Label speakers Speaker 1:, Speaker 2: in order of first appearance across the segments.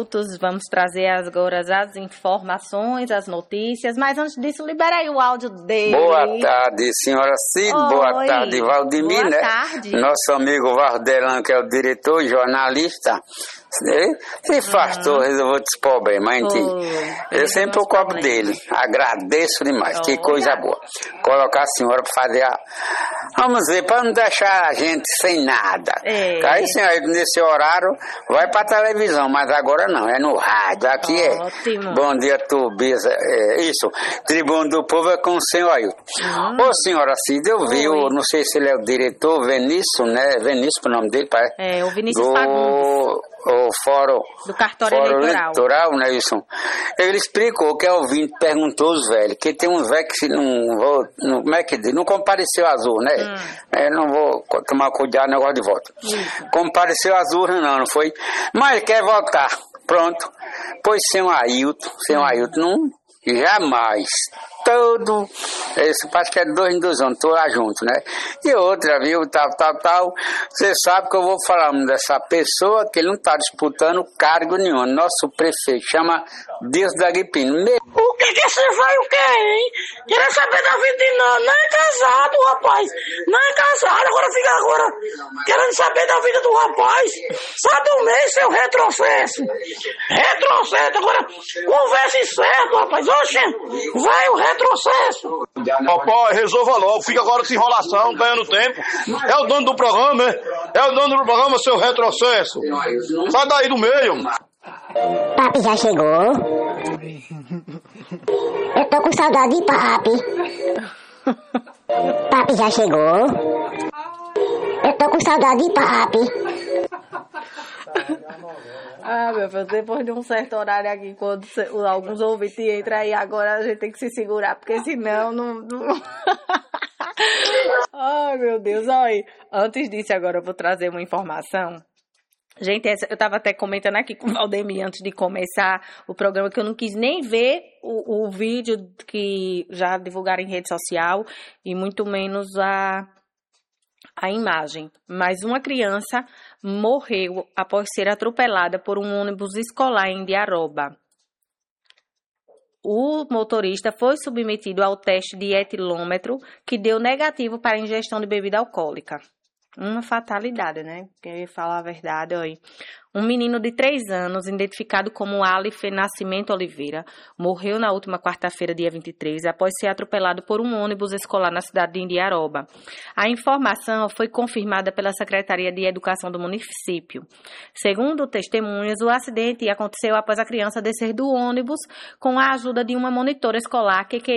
Speaker 1: minutos. Vamos trazer agora as informações, as notícias. Mas antes disso, libera aí o áudio dele.
Speaker 2: Boa tarde, senhora Cid. Boa tarde, Valdemir,
Speaker 1: boa
Speaker 2: né?
Speaker 1: Tarde.
Speaker 2: Nosso amigo Vardelano, que é o diretor, jornalista. Se fartou, resolveu esse problema, hein, eu sempre cobro dele. Agradeço demais, que coisa boa. Colocar a senhora para fazer a... Vamos ver, para não deixar a gente sem nada. Aí, senhora, nesse horário, vai para televisão, mas agora não, é no rádio. Aqui
Speaker 1: Ótimo.
Speaker 2: Bom dia, Tobias. Isso, Tribuna do Povo é com o senhor Ailton. Ô, senhora Cida, eu vi, não sei se ele é o diretor, Vinícius, né? Vinícius, o nome dele, pai.
Speaker 1: O Vinícius Fagundes.
Speaker 2: O fórum
Speaker 1: do cartório eleitoral,
Speaker 2: né, isso? Ele explicou que o ouvinte perguntou aos velhos, que tem uns velhos que como é que diz? Não compareceu às urnas, né? Eu não vou tomar cuidado no negócio de voto. Compareceu às urnas não foi? Mas quer votar, pronto. Pois senhor Ailton não, jamais. Todo, esse acho que é 2 em 2 anos, tô lá junto, né? E outra, viu, tal. Você sabe que eu vou falar dessa pessoa que ele não tá disputando cargo nenhum. Nosso prefeito chama Deus da Guipino.
Speaker 3: O que você vai o quê, hein? Querendo saber da vida de não é casado, rapaz. Não é casado, agora fica querendo saber da vida do rapaz. Só do mês, seu retrocesso. Agora converse certo, rapaz. Oxe, vai o retrocesso.
Speaker 4: Papai, resolva logo, fica agora essa enrolação, ganhando tempo. É o dono do programa, é o dono do programa, seu retrocesso. Sai daí do meio.
Speaker 5: Papi já chegou. Eu tô com saudade de papi. Papi já chegou. Eu tô com saudade de papi.
Speaker 1: Meu Deus, depois de um certo horário aqui, quando alguns ouvintes entram aí, agora a gente tem que se segurar, porque senão não... Ai, meu Deus, olha. Antes disso, agora eu vou trazer uma informação. Gente, eu estava até comentando aqui com o Valdemir antes de começar o programa que eu não quis nem ver o vídeo que já divulgaram em rede social e muito menos a imagem. Mas uma criança morreu após ser atropelada por um ônibus escolar em Indiaroba. O motorista foi submetido ao teste de etilômetro que deu negativo para a ingestão de bebida alcoólica. Uma fatalidade, né? Porque falar a verdade, olha. Um menino de 3 anos, identificado como Alif Nascimento Oliveira, morreu na última quarta-feira, dia 23, após ser atropelado por um ônibus escolar na cidade de Indiaroba. A informação foi confirmada pela Secretaria de Educação do município. Segundo testemunhas, o acidente aconteceu após a criança descer do ônibus com a ajuda de uma monitora escolar que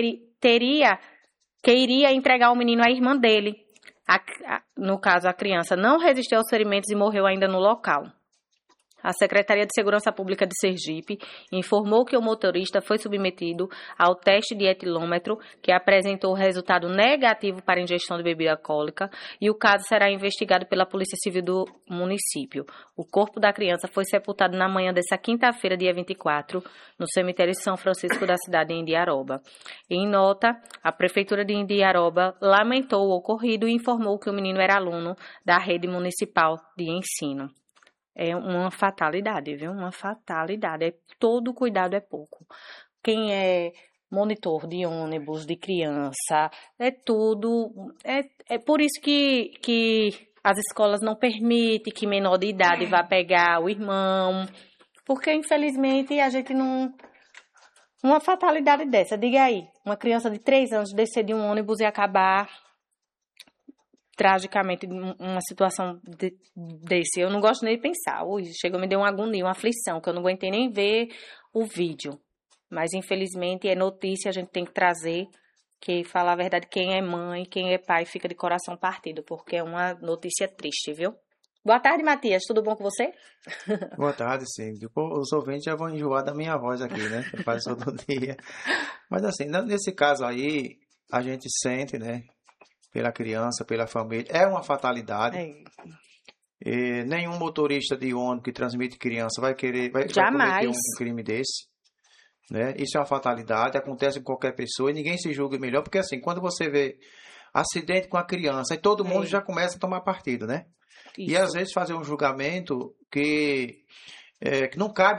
Speaker 1: iria entregar o menino à irmã dele. No caso, a criança não resistiu aos ferimentos e morreu ainda no local. A Secretaria de Segurança Pública de Sergipe informou que o motorista foi submetido ao teste de etilômetro, que apresentou resultado negativo para ingestão de bebida alcoólica, e o caso será investigado pela Polícia Civil do município. O corpo da criança foi sepultado na manhã desta quinta-feira, dia 24, no cemitério de São Francisco da cidade de Indiaroba. Em nota, a Prefeitura de Indiaroba lamentou o ocorrido e informou que o menino era aluno da rede municipal de ensino. É uma fatalidade, viu? Uma fatalidade. Todo cuidado é pouco. Quem é monitor de ônibus, de criança, é tudo... É por isso que as escolas não permitem que menor de idade vá pegar o irmão. Porque, infelizmente, a gente não... Uma fatalidade dessa, diga aí. Uma criança de 3 anos descer de um ônibus e acabar... tragicamente, uma situação desse. Eu não gosto nem de pensar. Chegou, me deu uma agonia, uma aflição, que eu não aguentei nem ver o vídeo. Mas, infelizmente, é notícia, a gente tem que trazer, que, falar a verdade, quem é mãe, quem é pai, fica de coração partido, porque é uma notícia triste, viu? Boa tarde, Matias. Tudo bom com você?
Speaker 6: Boa tarde, sim. Os ouvintes já vão enjoar da minha voz aqui, né? Que faz todo dia. Mas, assim, nesse caso aí, a gente sente, né? Pela criança, pela família. É uma fatalidade. Nenhum motorista de ônibus que transmite criança vai cometer um crime desse. Né? Isso é uma fatalidade, acontece com qualquer pessoa e ninguém se julga melhor, porque assim, quando você vê acidente com a criança, aí todo mundo já começa a tomar partido, né? Isso. E às vezes fazer um julgamento que não cabe